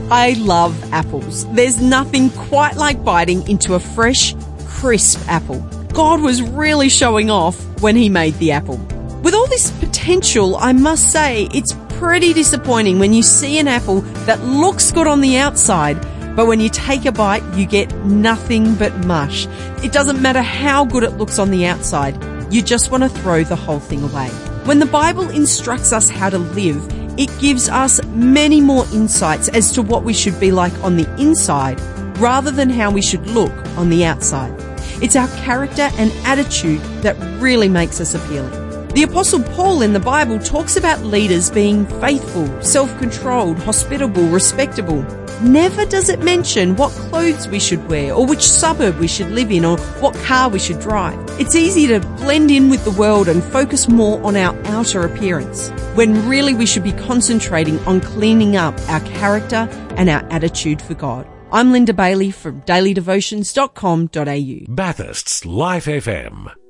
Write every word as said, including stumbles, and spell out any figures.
I love apples. There's nothing quite like biting into a fresh, crisp apple. God was really showing off when he made the apple. With all this potential, I must say it's pretty disappointing when you see an apple that looks good on the outside, but when you take a bite, you get nothing but mush. It doesn't matter how good it looks on the outside. You just want to throw the whole thing away. When the Bible instructs us how to live, it gives us many more insights as to what we should be like on the inside rather than how we should look on the outside. It's our character and attitude that really makes us appealing. The Apostle Paul in the Bible talks about leaders being faithful, self-controlled, hospitable, respectable. Never does it mention what clothes we should wear or which suburb we should live in or what car we should drive. It's easy to blend in with the world and focus more on our outer appearance, when really we should be concentrating on cleaning up our character and our attitude for God. I'm Linda Bailey from daily devotions dot com dot a u. Bathurst's Life F M.